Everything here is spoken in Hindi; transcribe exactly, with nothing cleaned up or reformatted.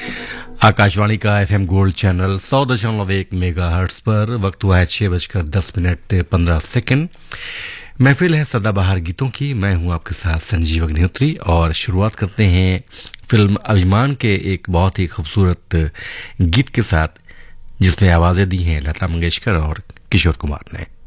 आकाशवाणी का एफएम गोल्ड चैनल सौ दशमलव एक मेगा हर्ट्स पर वक्त हुआ है छह बजकर दस मिनट पंद्रह सेकंड। महफिल है सदाबहार गीतों की। मैं हूं आपके साथ संजीव अग्निहोत्री और शुरुआत करते हैं फिल्म अभिमान के एक बहुत ही खूबसूरत गीत के साथ, जिसमें आवाजें दी हैं लता मंगेशकर और किशोर कुमार ने।